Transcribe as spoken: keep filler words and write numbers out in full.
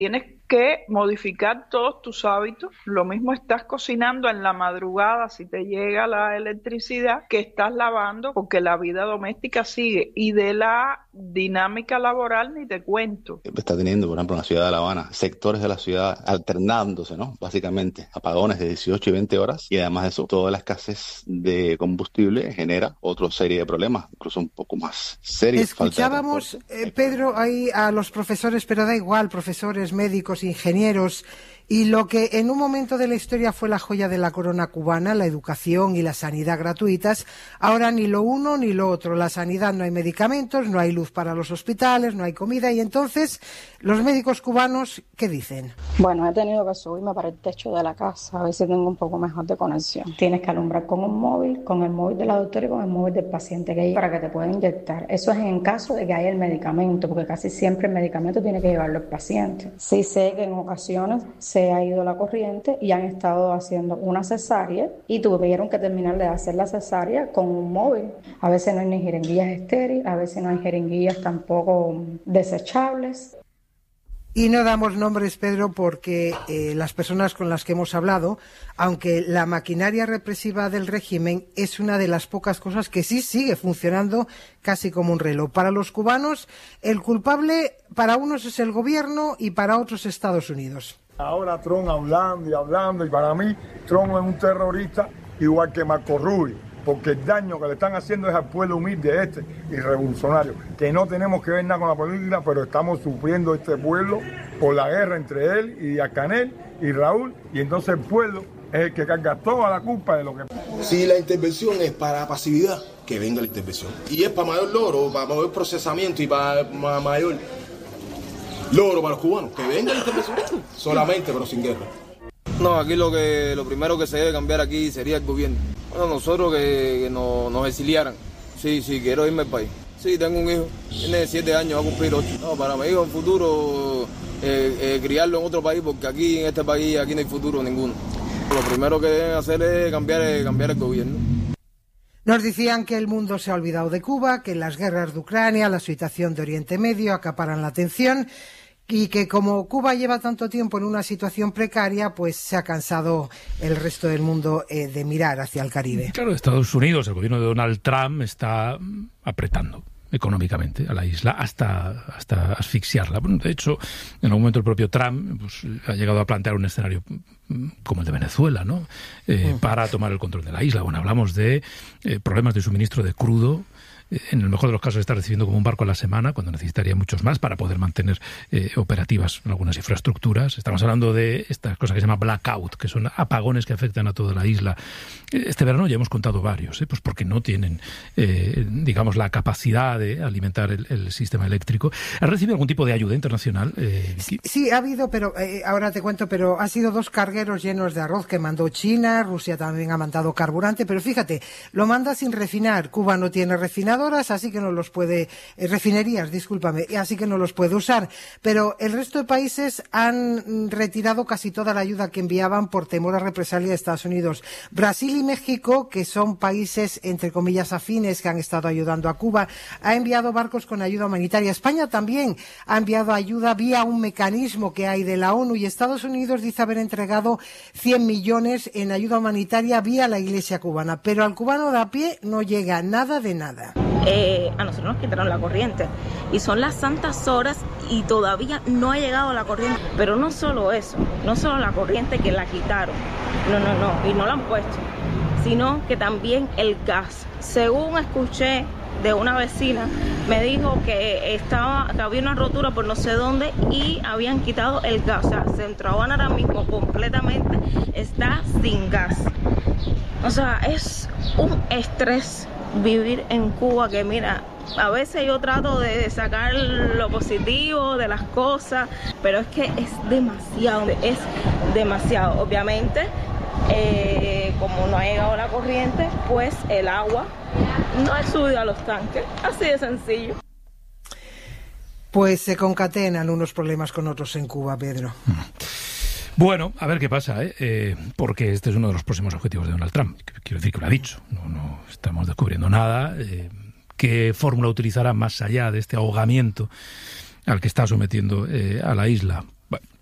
Tienes que modificar todos tus hábitos. Lo mismo estás cocinando en la madrugada si te llega la electricidad que estás lavando, porque la vida doméstica sigue. Y de la dinámica laboral ni te cuento. Está teniendo, por ejemplo, en la ciudad de La Habana, sectores de la ciudad alternándose, ¿no? Básicamente, apagones de dieciocho y veinte horas. Y además de eso, toda la escasez de combustible genera otra serie de problemas, incluso un poco más serios. Escuchábamos, eh, Pedro, ahí a los profesores, pero da igual, profesores, médicos, ingenieros, y lo que en un momento de la historia fue la joya de la corona cubana, la educación y la sanidad gratuitas, ahora ni lo uno ni lo otro. La sanidad, no hay medicamentos, no hay luz para los hospitales, no hay comida, y entonces los médicos cubanos, ¿qué dicen? Bueno, he tenido que subirme para el techo de la casa a ver si tengo un poco mejor de conexión. Tienes que alumbrar con un móvil, con el móvil de la doctora y con el móvil del paciente que hay para que te pueda inyectar. Eso es en caso de que haya el medicamento, porque casi siempre el medicamento tiene que llevarlo el paciente. Sí sé que en ocasiones se ha ido la corriente y han estado haciendo una cesárea y tuvieron que terminar de hacer la cesárea con un móvil. A veces no hay ni jeringuillas estériles, a veces no hay jeringuillas tampoco desechables. Y no damos nombres, Pedro, porque eh, las personas con las que hemos hablado, aunque la maquinaria represiva del régimen es una de las pocas cosas que sí sigue funcionando casi como un reloj. Para los cubanos, el culpable para unos es el gobierno y para otros Estados Unidos. Ahora Trump hablando y hablando, y para mí Trump es un terrorista igual que Marco Rubio, porque el daño que le están haciendo es al pueblo humilde este y revolucionario, que no tenemos que ver nada con la política, pero estamos sufriendo este pueblo por la guerra entre él y Díaz-Canel y Raúl, y entonces el pueblo es el que carga toda la culpa de lo que... Si la intervención es para pasividad, que venga la intervención. Y es para mayor logro, para mayor procesamiento y para mayor logro para los cubanos, que venga la intervención solamente, pero sin guerra. No, aquí lo que lo primero que se debe cambiar aquí sería el gobierno. Bueno, nosotros que, que nos, nos exiliaran. Sí, sí, quiero irme al país. Sí, tengo un hijo, tiene siete años, va a cumplir ocho. No, para mi hijo en futuro, eh, eh, criarlo en otro país, porque aquí en este país aquí no hay futuro ninguno. Lo primero que deben hacer es cambiar, eh, cambiar el gobierno. Nos decían que el mundo se ha olvidado de Cuba, que las guerras de Ucrania, la situación de Oriente Medio acaparan la atención, y que como Cuba lleva tanto tiempo en una situación precaria, pues se ha cansado el resto del mundo eh, de mirar hacia el Caribe. Claro, Estados Unidos, el gobierno de Donald Trump está apretando económicamente a la isla hasta, hasta asfixiarla. Bueno, de hecho, en algún momento el propio Trump pues, ha llegado a plantear un escenario como el de Venezuela, ¿no? Eh, para tomar el control de la isla. Bueno, hablamos de eh, problemas de suministro de crudo. En el mejor de los casos está recibiendo como un barco a la semana, cuando necesitaría muchos más para poder mantener eh, operativas algunas infraestructuras. Estamos hablando de esta cosa que se llama blackout, que son apagones que afectan a toda la isla. Este verano ya hemos contado varios, ¿eh? Pues porque no tienen, eh, digamos, la capacidad de alimentar el, el sistema eléctrico. ¿Has recibido algún tipo de ayuda internacional? Eh, sí, sí, ha habido, pero eh, ahora te cuento, pero ha sido dos cargueros llenos de arroz que mandó China, Rusia también ha mandado carburante, pero fíjate, lo manda sin refinar. Cuba no tiene refinado, así que no los puede, eh, refinerías, discúlpame, así que no los puede usar. Pero el resto de países han retirado casi toda la ayuda que enviaban por temor a represalia de Estados Unidos. Brasil y México, que son países, entre comillas, afines, que han estado ayudando a Cuba, ha enviado barcos con ayuda humanitaria. España también ha enviado ayuda vía un mecanismo que hay de la ONU, y Estados Unidos dice haber entregado cien millones en ayuda humanitaria vía la Iglesia cubana. Pero al cubano de a pie no llega nada de nada. Eh, a nosotros nos quitaron la corriente y son las santas horas y todavía no ha llegado la corriente. Pero no solo eso, no solo la corriente que la quitaron, no, no, no, y no la han puesto, sino que también el gas. Según escuché de una vecina, me dijo que estaba, que había una rotura por no sé dónde y habían quitado el gas. O sea, Centro Habana ahora mismo completamente está sin gas. O sea, es un estrés vivir en Cuba, que mira, a veces yo trato de sacar lo positivo de las cosas, pero es que es demasiado, es demasiado. Obviamente, eh, como no ha llegado la corriente, pues el agua no ha subido a los tanques, así de sencillo. Pues se concatenan unos problemas con otros en Cuba, Pedro. Bueno, a ver qué pasa, ¿eh? Eh, porque este es uno de los próximos objetivos de Donald Trump. Quiero decir que lo ha dicho, no, no estamos descubriendo nada. Eh, ¿Qué fórmula utilizará más allá de este ahogamiento al que está sometiendo eh, a la isla? Bueno.